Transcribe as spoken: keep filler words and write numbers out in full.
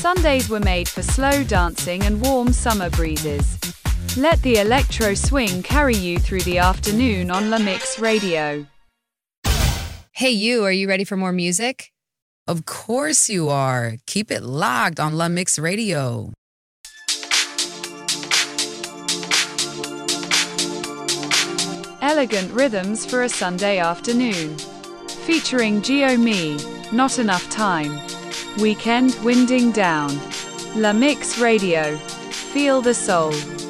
Sundays were made for slow dancing and warm summer breezes. Let the electro swing carry you through the afternoon on La Mix Radio. Hey you, are you ready for more music? Of course you are. Keep it locked on La Mix Radio. Elegant rhythms for a Sunday afternoon. Featuring Gio Me, Not Enough Time. Weekend winding down. La Mix Radio. Feel the soul.